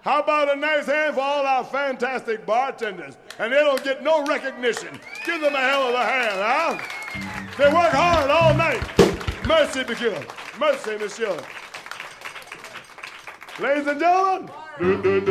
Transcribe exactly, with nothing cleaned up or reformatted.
How about a nice hand for all our fantastic bartenders? And they don't get no recognition. Give them a hell of a hand, huh? They work hard all night. Mercy, McGill. Mercy, Miss Shirley. Ladies and gentlemen.